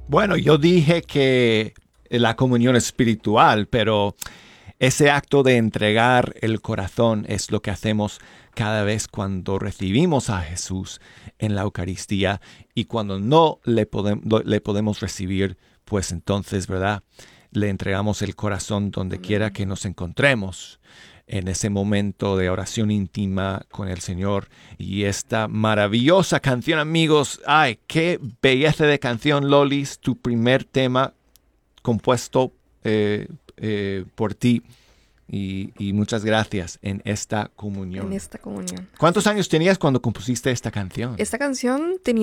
Bueno, yo dije que la comunión espiritual, pero ese acto de entregar el corazón es lo que hacemos cada vez cuando recibimos a Jesús en la Eucaristía y cuando no le podemos recibir, pues entonces, ¿verdad? Le entregamos el corazón donde quiera Amén. que nos encontremos en ese momento de oración íntima con el Señor. Y esta maravillosa canción, amigos, ay, qué belleza de canción, Lolis, tu primer tema compuesto por ti. Y muchas gracias en esta En comunión. esta comunión. ¿Cuántos años tenías cuando compusiste esta canción? Esta canción tenía